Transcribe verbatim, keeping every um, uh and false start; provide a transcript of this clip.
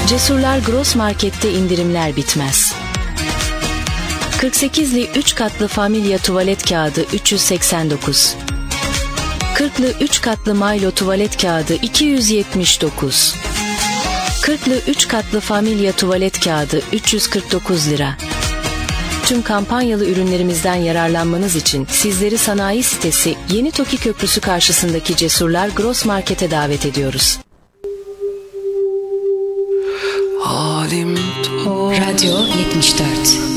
Cesurlar Gross Market'te indirimler bitmez. kırk sekizli üç katlı Familya tuvalet kağıdı üç yüz seksen dokuz. kırklı üç katlı Milo tuvalet kağıdı iki yüz yetmiş dokuz. kırklı üç katlı Familya tuvalet kağıdı üç yüz kırk dokuz lira. Tüm kampanyalı ürünlerimizden yararlanmanız için sizleri sanayi sitesi Yeni Toki Köprüsü karşısındaki Cesurlar Gross Market'e davet ediyoruz. Halim Radyo yetmiş dört.